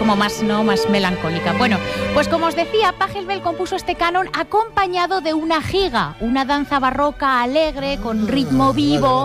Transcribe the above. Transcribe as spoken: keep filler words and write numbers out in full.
como más, ¿no? Más melancólica. Bueno, pues como os decía, Pachelbel compuso este canon acompañado de una giga, una danza barroca alegre, con ritmo vivo,